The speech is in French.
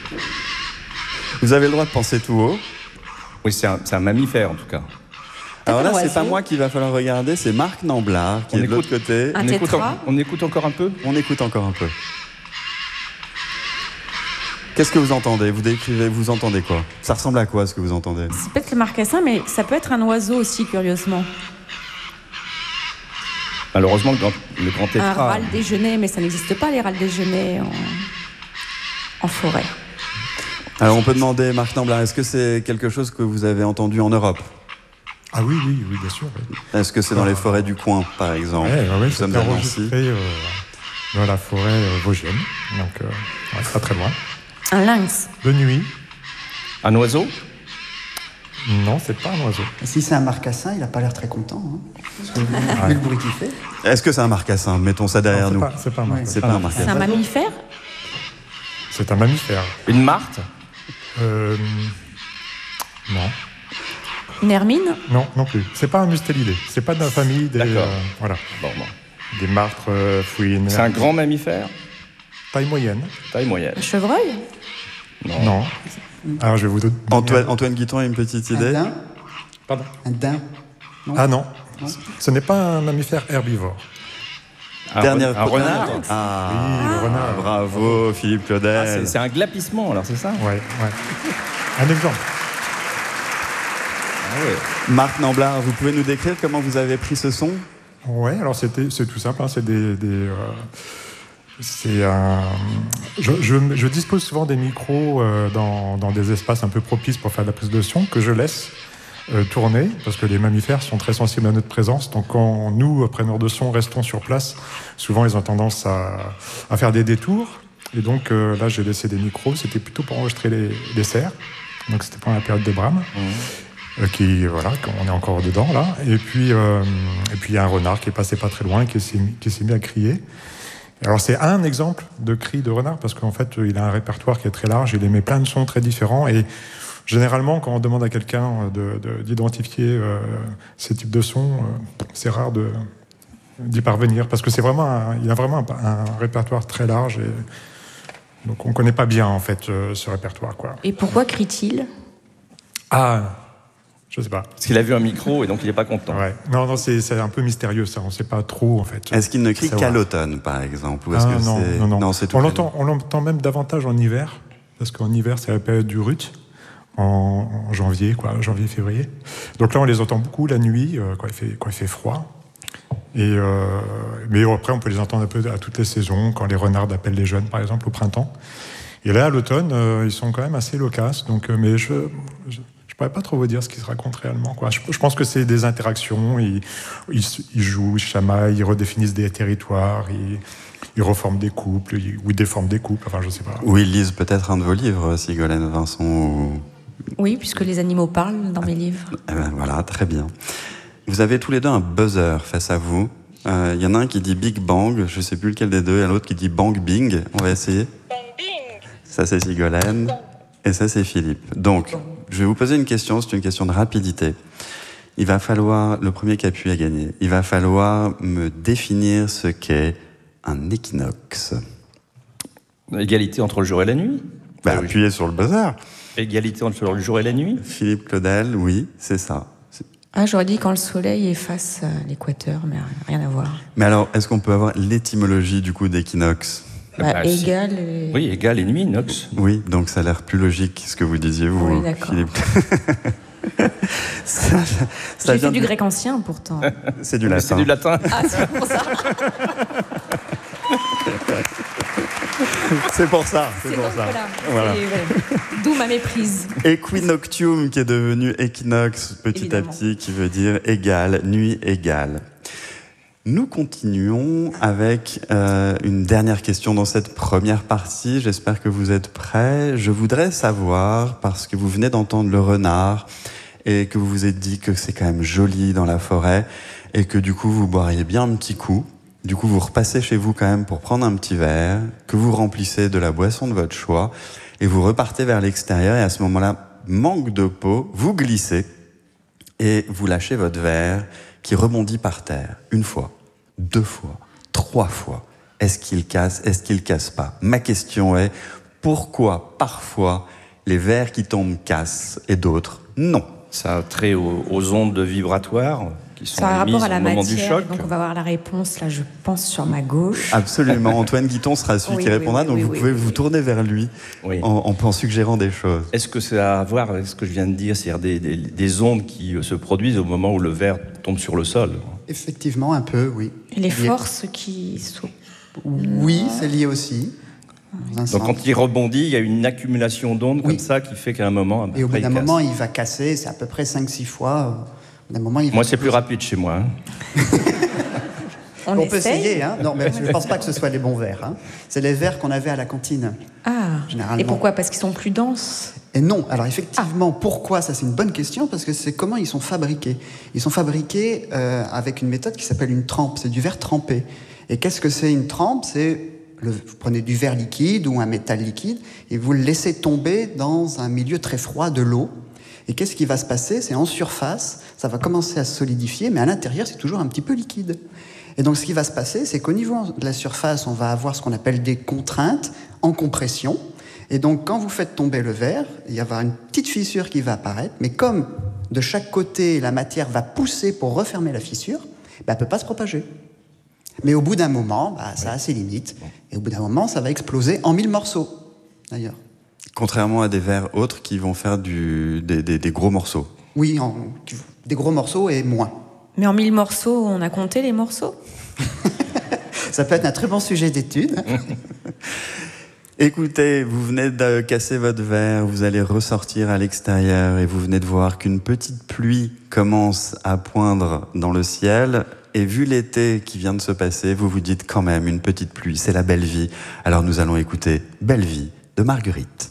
Vous avez le droit de penser tout haut. Oui, c'est un mammifère en tout cas. Alors là, c'est oiseau. pas moi qui va falloir regarder, c'est Marc Namblard qui On est de écoute. l'autre côté. Un tétra. On écoute encore un peu. On écoute encore un peu. Qu'est-ce que vous entendez? Vous décrivez, vous entendez quoi? Ça ressemble à quoi ce que vous entendez? C'est peut-être le marcassin, mais ça peut être un oiseau aussi, curieusement. Malheureusement, le grand Un tétra. râle déjeuner, mais ça n'existe pas, les râles déjeuner en forêt. Alors on peut demander, Marc Namblard, est-ce que c'est quelque chose que vous avez entendu en Europe? Ah oui, bien sûr. Oui. Est-ce que c'est dans les forêts du coin, par exemple? Ouais, Nous sommes c'était à Nancy. enregistré dans la forêt vosgienne, donc pas très loin. Un lynx. De nuit, Un oiseau. non, c'est pas un oiseau. Si c'est un marcassin, il n'a pas l'air très content. Hein. Parce que vu le bruit qu'il fait. Est-ce que c'est un marcassin? Mettons ça derrière nous. C'est pas un marcassin. C'est pas un C'est marcassin. un mammifère. C'est un mammifère. Une martre. Non, Une hermine. non plus. C'est pas un mustélidé. C'est pas de la famille des D'accord. voilà, Bon. des martres, fouines. C'est un grand mammifère. Taille moyenne. Taille moyenne. Un chevreuil. Non. Alors je vais vous donner. Antoine Guiton a une petite Un idée? daim. Pardon. Un daim. Ah non. Ce n'est pas un mammifère herbivore. Dernière un renard. Ah, Oui, le renard. bravo Philippe Claudel. C'est un glapissement alors, c'est ça? Ouais. Un exemple. Ah ouais. Marc Namblard, vous pouvez nous décrire comment vous avez pris ce son? Ouais, alors c'est tout simple. Hein, c'est c'est un. Je dispose souvent des micros dans des espaces un peu propices pour faire de la prise de son que je laisse tourner parce que les mammifères sont très sensibles à notre présence. Donc quand nous, preneurs de son, restons sur place, souvent ils ont tendance à faire des détours. Et donc là, j'ai laissé des micros. C'était plutôt pour enregistrer les cerfs. Donc c'était pendant la période des brames. Voilà, on est encore dedans là. Et puis il y a un renard qui est passé pas très loin et qui s'est mis à crier. Alors c'est un exemple de cri de renard parce qu'en fait il a un répertoire qui est très large, il émet plein de sons très différents et généralement quand on demande à quelqu'un d'identifier ces types de sons, c'est rare d'y parvenir parce que il a vraiment un répertoire très large et donc on connaît pas bien en fait ce répertoire quoi. Et pourquoi crie-t-il? Ah, je sais pas. Parce qu'il a vu un micro et donc il n'est pas content. Ouais. Non, c'est un peu mystérieux ça. On sait pas trop en fait. Est-ce qu'il ne crie Savoir. qu'à l'automne, par exemple? Ou est-ce que non. c'est tout On l'année. l'entend même davantage en hiver, parce qu'en hiver c'est la période du rut, en janvier, janvier-février. Donc là on les entend beaucoup la nuit quand il fait froid. Mais après on peut les entendre un peu à toutes les saisons, quand les renards appellent les jeunes par exemple au printemps. Et là à l'automne ils sont quand même assez loquaces. Donc mais je pourrais pas trop vous dire ce qu'ils se racontent réellement, quoi. Je pense que c'est des interactions, ils jouent, ils chamaillent, ils redéfinissent des territoires, ils reforment des couples, ou ils déforment des couples, enfin je sais pas. Ou ils lisent peut-être un de vos livres, Sigolène Vincent. Ou... Oui, puisque les animaux parlent dans mes livres. Eh ben, voilà, très bien. Vous avez tous les deux un buzzer face à vous. Il y en a un qui dit Big Bang, je sais plus lequel des deux, et l'autre qui dit Bang Bing. On va essayer. Bang Bing. Ça c'est Sigolène, et ça c'est Philippe. Donc, je vais vous poser une question, c'est une question de rapidité. Il va falloir, le premier qui appuie à gagner, il va falloir me définir ce qu'est un équinoxe. Égalité entre le jour et la nuit. Bah, Oui. appuyez sur le buzzer. Égalité entre le jour et la nuit. Philippe Claudel, oui, c'est ça. Ah, j'aurais dit quand le soleil est face à l'équateur, mais rien à voir. Mais alors, est-ce qu'on peut avoir l'étymologie du coup d'équinoxe? Si. Égal. Et... Oui, égal et nuit, nox. Oui, donc ça a l'air plus logique ce que vous disiez, vous, Oui, d'accord. Philippe. ça J'ai vient fait du grec ancien pourtant. C'est du Mais latin. c'est du latin. Ah, c'est pour ça. C'est pour ça. C'est donc, Voilà. D'où ma méprise. Equinoctium qui est devenu équinoxe petit Évidemment. à petit, qui veut dire égal, nuit égale. Nous continuons avec une dernière question dans cette première partie. J'espère que vous êtes prêts. Je voudrais savoir, parce que vous venez d'entendre le renard et que vous vous êtes dit que c'est quand même joli dans la forêt et que du coup vous boiriez bien un petit coup. Du coup, vous repassez chez vous quand même pour prendre un petit verre, que vous remplissez de la boisson de votre choix et vous repartez vers l'extérieur et à ce moment-là, manque de peau, vous glissez et vous lâchez votre verre qui rebondit par terre. Une fois, 2 fois, 3 fois. Est-ce qu'il casse pas? Ma question est, Pourquoi parfois les verres qui tombent cassent et d'autres non? Ça a trait aux ondes vibratoires qui sont Ça a émises rapport à au la moment du matière, choc. donc on va avoir la réponse, là je pense, sur ma gauche. Absolument. Antoine Guiton sera celui Oui, qui répondra, oui, donc oui, vous oui, pouvez oui, vous oui. tourner vers lui Oui. en suggérant des choses. Est-ce que ça a à voir avec ce que je viens de dire, c'est-à-dire des ondes qui se produisent au moment où le verre tombe sur le sol? Effectivement, un peu, oui. Et les Lié- forces qui sont... Oui, c'est lié aussi. Dans un Donc sens. quand il rebondit, il y a une accumulation d'ondes Oui. comme ça qui fait qu'à un moment, Et au bout après, d'un il casse. moment, il va casser, c'est à peu près 5-6 fois. Au bout d'un moment, il va Moi, c'est plus exploser. rapide chez moi. hein. On On peut essaye. essayer, hein. Non, mais je ne pense pas que ce soit les bons verres. Hein. C'est les verres qu'on avait à la cantine. Ah, Généralement. et pourquoi? Parce qu'ils sont plus denses. Et non, alors effectivement, pourquoi? Ça, c'est une bonne question, parce que c'est comment ils sont fabriqués. Ils sont fabriqués avec une méthode qui s'appelle une trempe, c'est du verre trempé. Et qu'est-ce que c'est une trempe? Vous prenez du verre liquide ou un métal liquide, et vous le laissez tomber dans un milieu très froid de l'eau. Et qu'est-ce qui va se passer? C'est en surface, ça va commencer à se solidifier, mais à l'intérieur, c'est toujours un petit peu liquide. Et donc, ce qui va se passer, c'est qu'au niveau de la surface, on va avoir ce qu'on appelle des contraintes en compression. Et donc, quand vous faites tomber le verre, il va y avoir une petite fissure qui va apparaître, mais comme de chaque côté, la matière va pousser pour refermer la fissure, elle ne peut pas se propager. Mais au bout d'un moment, ça a ses limites. Et au bout d'un moment, ça va exploser en 1000 morceaux, d'ailleurs. Contrairement à des verres autres qui vont faire des gros morceaux. Oui, des gros morceaux et moins. Mais en 1000 morceaux, on a compté les morceaux? Ça peut être un très bon sujet d'étude. Écoutez, vous venez de casser votre verre, vous allez ressortir à l'extérieur et vous venez de voir qu'une petite pluie commence à poindre dans le ciel. Et vu l'été qui vient de se passer, vous vous dites quand même, une petite pluie, c'est la belle vie. Alors nous allons écouter Belle vie de Marguerite.